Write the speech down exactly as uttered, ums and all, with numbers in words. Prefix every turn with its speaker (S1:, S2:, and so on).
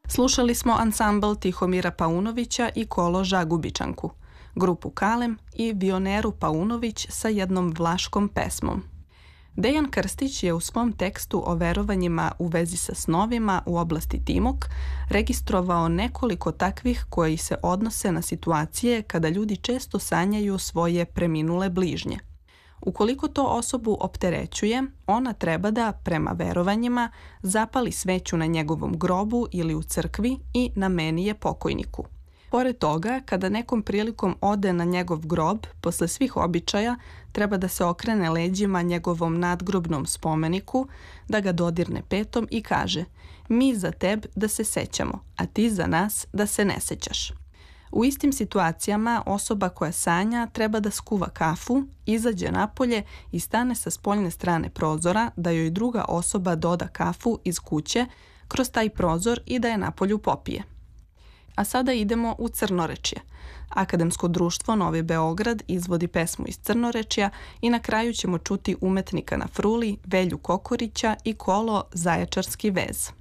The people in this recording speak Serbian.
S1: Slušali smo ansambl Tihomira Paunovića i Kolo Žagubičanku, grupu Kalem i Vioneru Paunović sa jednom vlaškom pesmom. Dejan Krstić je u svom tekstu o verovanjima u vezi sa snovima u oblasti Timok registrovao nekoliko takvih koji se odnose na situacije kada ljudi često sanjaju svoje preminule bližnje. Ukoliko to osobu opterećuje, ona treba da, prema verovanjima, zapali sveću na njegovom grobu ili u crkvi i nameni je pokojniku. Pored toga, kada nekom prilikom ode na njegov grob, posle svih običaja, treba da se okrene leđima njegovom nadgrobnom spomeniku, da ga dodirne petom i kaže: mi za teb da se sećamo, a ti za nas da se ne sećaš. U istim situacijama osoba koja sanja treba da skuva kafu, izađe napolje i stane sa spoljne strane prozora da joj druga osoba doda kafu iz kuće kroz taj prozor i da je napolju popije. A sada idemo u Crnorečje. Akademsko društvo Novi Beograd izvodi pesmu iz Crnorečja i na kraju ćemo čuti umetnika na fruli Velju Kokorića i kolo Zaječarski vez.